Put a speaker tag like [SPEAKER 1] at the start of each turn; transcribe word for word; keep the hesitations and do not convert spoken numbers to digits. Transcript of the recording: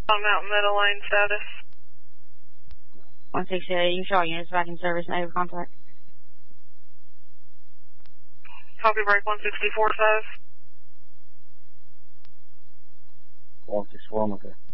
[SPEAKER 1] On Mountain Meadow Lane status.
[SPEAKER 2] one sixty-eight, you can show all units back in service, native contact.
[SPEAKER 1] Copy break one sixty-four five.
[SPEAKER 3] one sixty-four, okay.